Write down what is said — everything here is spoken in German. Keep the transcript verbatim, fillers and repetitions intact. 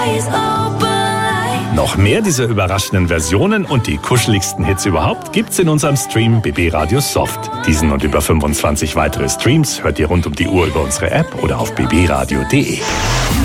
Noch mehr dieser überraschenden Versionen und die kuscheligsten Hits überhaupt gibt's in unserem Stream B B Radio Soft. Diesen und über fünfundzwanzig weitere Streams hört ihr rund um die Uhr über unsere App oder auf b b radio punkt d e.